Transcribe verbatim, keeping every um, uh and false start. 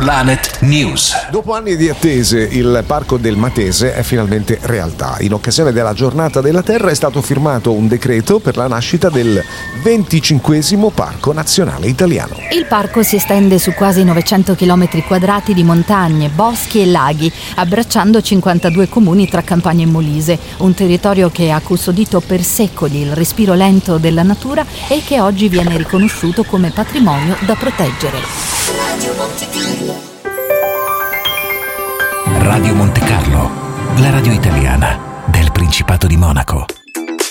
Planet News. Dopo anni di attese, il Parco del Matese è finalmente realtà. In occasione della Giornata della Terra è stato firmato un decreto per la nascita del venticinquesimo Parco Nazionale Italiano. Il parco si estende su quasi novecento chilometri quadrati di montagne, boschi e laghi, abbracciando cinquantadue comuni tra Campania e Molise, un territorio che ha custodito per secoli il respiro lento della natura e che oggi viene riconosciuto come patrimonio da proteggere. Radio Monte Carlo. Radio Monte Carlo, la radio italiana del Principato di Monaco.